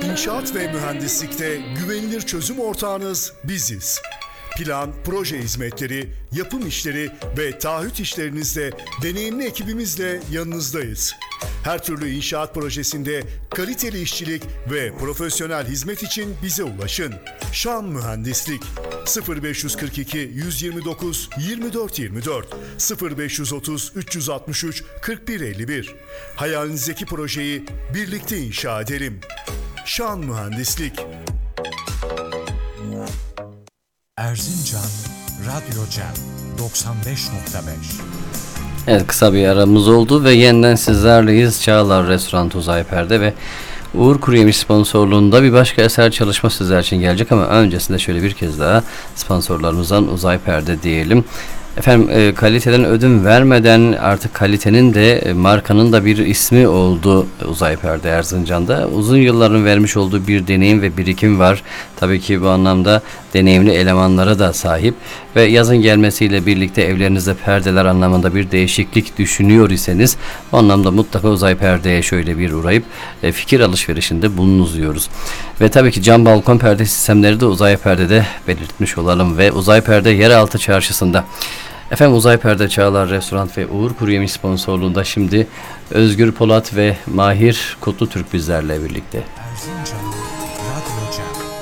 İnşaat ve mühendislikte güvenilir çözüm ortağınız biziz. Plan, proje hizmetleri, yapım işleri ve taahhüt işlerinizde deneyimli ekibimizle yanınızdayız. Her türlü inşaat projesinde kaliteli işçilik ve profesyonel hizmet için bize ulaşın. Şan Mühendislik 0542 129 24 24 0530 363 41 51. Hayalinizdeki projeyi birlikte inşa edelim. Şan Mühendislik. Erzincan Radyo Cem 95.5. Evet, kısa bir aramız oldu ve yeniden sizlerleyiz. Çağlar Restoran Uzay Perde ve Uğur Kuruyemiş sponsorluğunda bir başka eser çalışma sizler için gelecek ama öncesinde şöyle bir kez daha sponsorlarımızdan Uzay Perde diyelim. Efendim, kaliteden ödün vermeden artık kalitenin de markanın da bir ismi oldu Uzay Perde Erzincan'da. Uzun yılların vermiş olduğu bir deneyim ve birikim var. Tabii ki bu anlamda deneyimli elemanlara da sahip ve yazın gelmesiyle birlikte evlerinizde perdeler anlamında bir değişiklik düşünüyor iseniz bu anlamda mutlaka Uzay Perde'ye şöyle bir uğrayıp fikir alışverişinde bulununuz diyoruz. Ve tabii ki cam balkon perde sistemleri de Uzay Perde'de belirtmiş olalım ve Uzay Perde Yeraltı Çarşısı'nda. Efendim, Uzay Perde, Çağlar Restoran ve Uğur Kuruyemiş sponsorluğunda şimdi Özgür Polat ve Mahir Kutlutürk bizlerle birlikte. Erzincan